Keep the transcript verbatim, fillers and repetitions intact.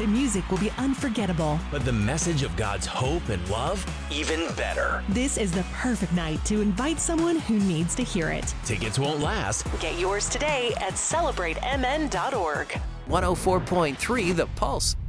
The music will be unforgettable. But the message of God's hope and love, even better. This is the perfect night to invite someone who needs to hear it. Tickets won't last. Get yours today at celebrate m n dot org. one oh four point three The Pulse.